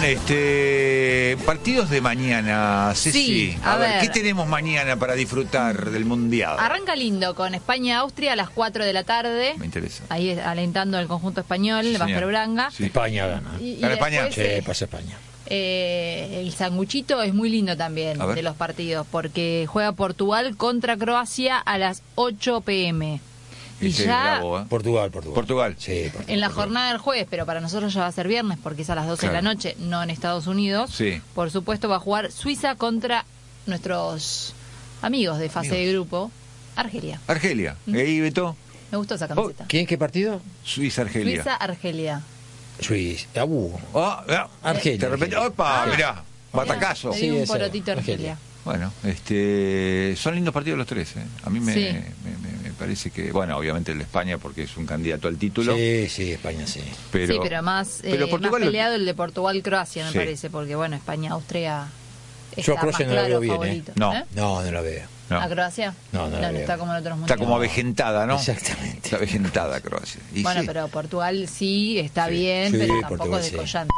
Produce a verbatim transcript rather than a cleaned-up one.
este partidos de mañana, Ceci. Sí, a, a ver, ver. ¿qué tenemos mañana para disfrutar del Mundial? Arranca lindo con España-Austria a las cuatro de la tarde. Me interesa. Ahí alentando el conjunto español, Sí, el Vázquez señor. Branga. Sí. España gana. Y, y ¿Gana España? después, Sí, eh, pasa España. eh, el sanguchito es muy lindo también A ver. de los partidos, porque juega Portugal contra Croacia a las ocho pm. Y Ese es ya bravo, ¿eh? Portugal, Portugal. Portugal. Sí, Portugal. en la Portugal. jornada del jueves, pero para nosotros ya va a ser viernes porque es a las doce de la Claro. noche, no en Estados Unidos. Sí. Por supuesto va a jugar Suiza contra nuestros amigos de fase Amigos. de grupo, Argelia. Argelia. ¿Mm? ¿Eh, Beto? Me gustó esa camiseta. ¿Quién qué partido? Suiza-Argelia. Suiza-Argelia. Suiza. Ah, uh. Ah, ah, Argelia. De repente, Argelia. opa, Ah. mirá, batacazo. Le Sí, di un eso, porotito a Argelia. Argelia. Bueno, este, son lindos partidos los tres. ¿eh? A mí me, Sí. me, me- me parece que, bueno, obviamente el de España porque es un candidato al título. Sí, sí, España, sí. Pero, sí, pero más, eh, pero Portugal más lo- peleado el de Portugal-Croacia, me Sí. parece, porque bueno, España-Austria está Yo a más Croacia no la claro veo bien, ¿eh? favorito. No. ¿Eh? No, no la veo. no, ¿A Croacia? No, no la veo. está como en otros está mundiales. como avejentada, ¿no? Exactamente. Está avejentada Croacia. Y Bueno, sí. pero Portugal sí está Sí. bien, Sí, pero tampoco Portugal es sí. descollante.